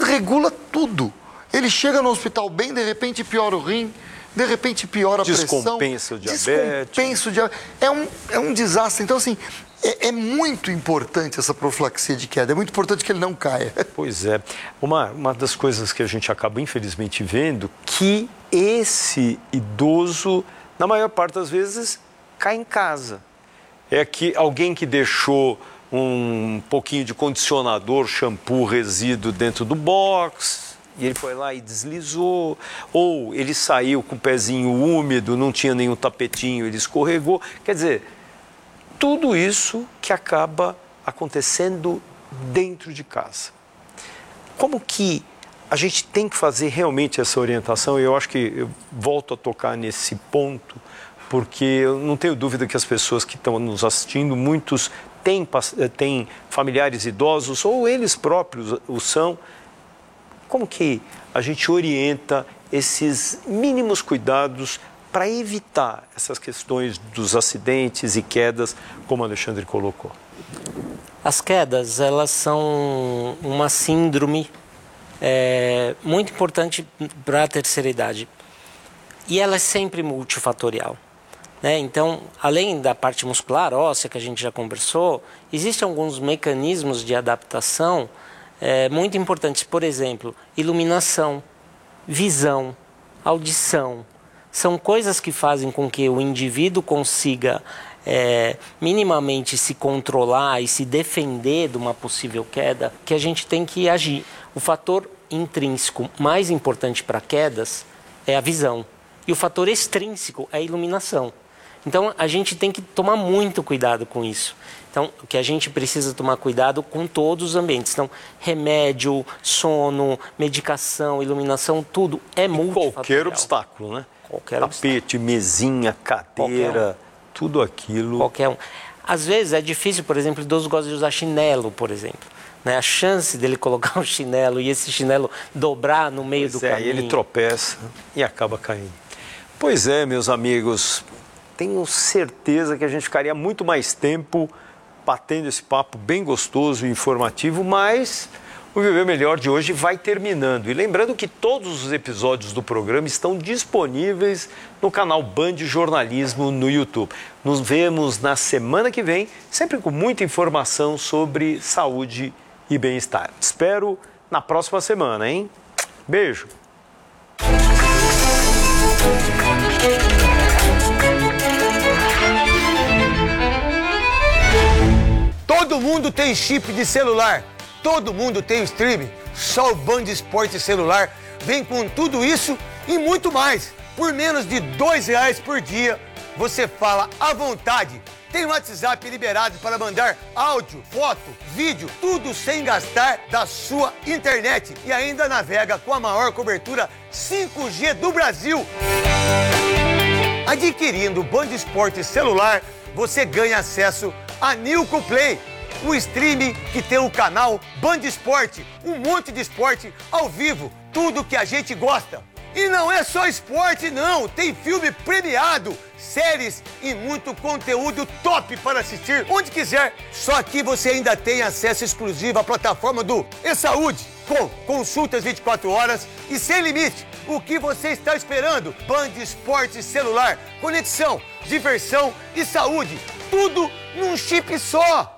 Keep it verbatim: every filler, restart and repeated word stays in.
desregula tudo. Ele chega no hospital bem, de repente piora o rim, de repente piora a pressão. Descompensa o diabetes. Descompensa o diabetes. É um, é um desastre. Então, assim, é, é muito importante essa profilaxia de queda. É muito importante que ele não caia. Pois é. Uma, uma das coisas que a gente acaba, infelizmente, vendo, que esse idoso, na maior parte das vezes, cai em casa. É que alguém que deixou um pouquinho de condicionador, shampoo, resíduo dentro do box, e ele foi lá e deslizou, ou ele saiu com o pezinho úmido, não tinha nenhum tapetinho, ele escorregou. Quer dizer, tudo isso que acaba acontecendo dentro de casa. Como que a gente tem que fazer realmente essa orientação? Eu acho que eu volto a tocar nesse ponto, porque eu não tenho dúvida que as pessoas que estão nos assistindo, muitos têm, têm familiares idosos, ou eles próprios o são. Como que a gente orienta esses mínimos cuidados para evitar essas questões dos acidentes e quedas, como o Alexandre colocou? As quedas, elas são uma síndrome é, muito importante para a terceira idade. E ela é sempre multifatorial. Né? Então, além da parte muscular, óssea, que a gente já conversou, existem alguns mecanismos de adaptação é, muito importantes. Por exemplo, iluminação, visão, audição. São coisas que fazem com que o indivíduo consiga é, minimamente se controlar e se defender de uma possível queda, que a gente tem que agir. O fator intrínseco mais importante para quedas é a visão. E o fator extrínseco é a iluminação. Então, a gente tem que tomar muito cuidado com isso. Então, o que a gente precisa tomar cuidado com todos os ambientes. Então, remédio, sono, medicação, iluminação, tudo é multifatorial. Qualquer obstáculo, né? Qualquer Tapete, obstáculo. mesinha, cadeira, um. tudo aquilo. Qualquer um. Às vezes é difícil, por exemplo, o idoso gosta de usar chinelo, por exemplo. Né? A chance dele colocar um chinelo e esse chinelo dobrar no meio pois do é, caminho. Ele tropeça e acaba caindo. Pois é, meus amigos, tenho certeza que a gente ficaria muito mais tempo batendo esse papo bem gostoso e informativo, mas o Viver Melhor de hoje vai terminando. E lembrando que todos os episódios do programa estão disponíveis no canal Band Jornalismo no YouTube. Nos vemos na semana que vem, sempre com muita informação sobre saúde e bem-estar. Espero na próxima semana, hein? Beijo! Todo mundo tem chip de celular, todo mundo tem o streaming. Só o Band Esporte Celular vem com tudo isso e muito mais. Por menos de dois reais por dia, você fala à vontade. Tem o WhatsApp liberado para mandar áudio, foto, vídeo, tudo sem gastar da sua internet. E ainda navega com a maior cobertura cinco G do Brasil. Adquirindo o Band Esporte Celular, você ganha acesso a Nilco Play, o streaming que tem o canal Band Esporte, um monte de esporte ao vivo, tudo que a gente gosta. E não é só esporte não, tem filme premiado, séries e muito conteúdo top para assistir onde quiser. Só que você ainda tem acesso exclusivo à plataforma do E-Saúde, com consultas vinte e quatro horas e sem limite. O que você está esperando? Band Esporte Celular, conexão, diversão e saúde, tudo num chip só.